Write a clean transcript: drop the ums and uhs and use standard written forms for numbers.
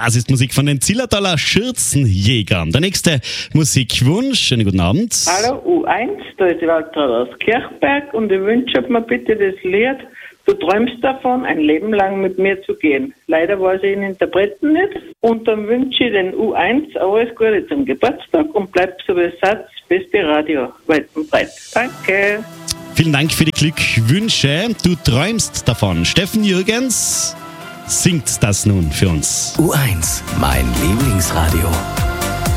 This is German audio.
Das ist Musik von den Zillertaler Schürzenjägern. Der nächste Musikwunsch. Schönen guten Abend. Hallo U1, da ist die Waltraud aus Kirchberg und ich wünsche mir bitte das Lied Du träumst davon, ein Leben lang mit mir zu gehen. Leider weiß ich den Interpreten nicht. Und dann wünsche ich den U1 alles Gute zum Geburtstag und bleibt so wie Satz, beste Radio, weit und breit. Danke. Vielen Dank für die Glückwünsche. Du träumst davon. Steffen Jürgens singt das nun für uns. U1, mein Lieblingsradio.